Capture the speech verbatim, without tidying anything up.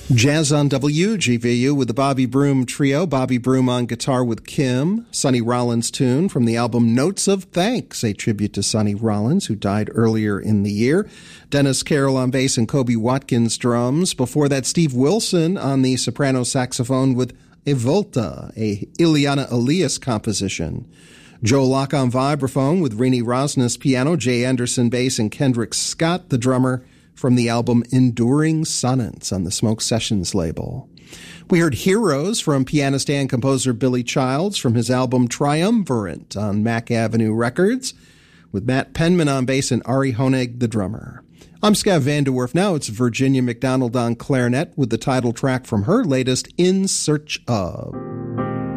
Jazz on W G V U with the Bobby Broom Trio. Bobby Broom on guitar with Kim. Sonny Rollins tune from the album Notes of Thanks, a tribute to Sonny Rollins, who died earlier in the year. Dennis Carroll on bass and Kobe Watkins drums. Before that, Steve Wilson on the soprano saxophone with E Volta, a Ileana Elias composition. Joe Locke on vibraphone with Rini Rosnes piano, Jay Anderson bass, and Kendrick Scott, the drummer, from the album Enduring Sonnets on the Smoke Sessions label. We heard Heroes from pianist and composer Billy Childs from his album Triumvirate on Mack Avenue Records, with Matt Penman on bass and Ari Honig, the drummer. I'm Scav Vanderwerf. Now it's Virginia McDonald on clarinet with the title track from her latest In Search Of.